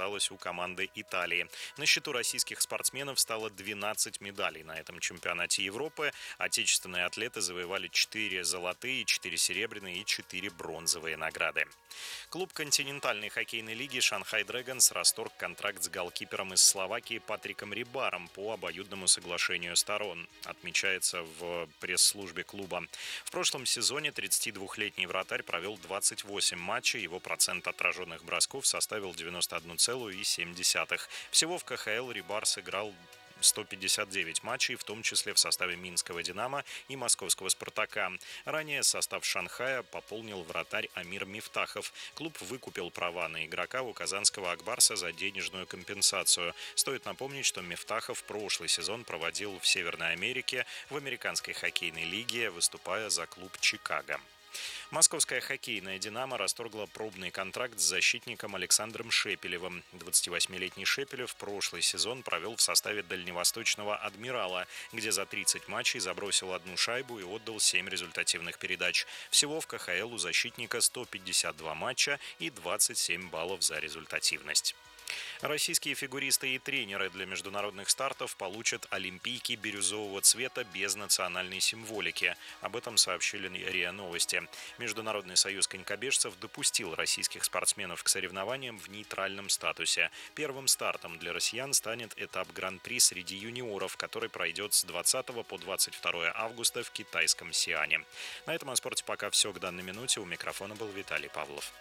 осталась у команды Италии. На счету российских спортсменов стало 12 медалей на этом чемпионате Европы. Отечественные атлеты завоевали 4 золотые, 4 серебряные и 4 бронзовые награды. Клуб континентальной хоккейной лиги «Шанхай Дрэгонс» расторг контракт с голкипером из Словакии Патриком Рибаром по обоюдному соглашению сторон, отмечается в пресс-службе клуба. В прошлом сезоне 32-летний вратарь провел 28 матчей, его процент отраженных бросков составил 91,7. Всего в КХЛ Рибар сыграл 159 матчей, в том числе в составе Минского «Динамо» и Московского «Спартака». Ранее состав Шанхая пополнил вратарь Амир Мифтахов. Клуб выкупил права на игрока у казанского «Акбарса» за денежную компенсацию. Стоит напомнить, что Мифтахов прошлый сезон проводил в Северной Америке в американской хоккейной лиге, выступая за клуб «Чикаго». Московская хоккейная «Динамо» расторгла пробный контракт с защитником Александром Шепелевым. 28-летний Шепелев прошлый сезон провел в составе дальневосточного «Адмирала», где за 30 матчей забросил 1 шайбу и отдал 7 результативных передач. Всего в КХЛ у защитника 152 матча и 27 баллов за результативность. Российские фигуристы и тренеры для международных стартов получат олимпийки бирюзового цвета без национальной символики. Об этом сообщили РИА Новости. Международный союз конькобежцев допустил российских спортсменов к соревнованиям в нейтральном статусе. Первым стартом для россиян станет этап Гран-при среди юниоров, который пройдет с 20 по 22 августа в китайском Сиане. На этом о спорте пока все к данной минуте. У микрофона был Виталий Павлов.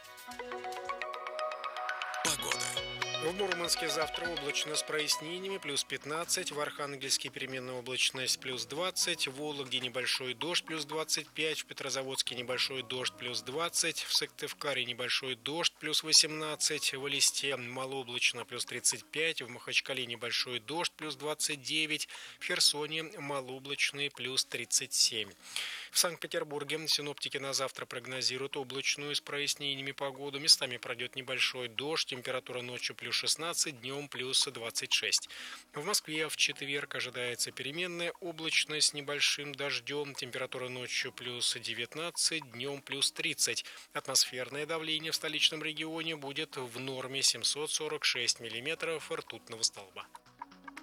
В Мурманске завтра облачно с прояснениями, плюс 15, в Архангельске переменная облачность, плюс 20, в Вологде небольшой дождь, плюс 25, в Петрозаводске небольшой дождь, плюс 20, в Сыктывкаре небольшой дождь, плюс 18, в Элисте малооблачно, плюс 35, в Махачкале небольшой дождь, плюс 29, в Херсоне малооблачный, плюс 37. В Санкт-Петербурге синоптики на завтра прогнозируют облачную с прояснениями погоду. Местами пройдет небольшой дождь, температура ночью плюс 16, днем плюс 26. В Москве в четверг ожидается переменная облачность с небольшим дождем, температура ночью плюс 19, днем плюс 30. Атмосферное давление в столичном регионе будет в норме 746 миллиметров ртутного столба.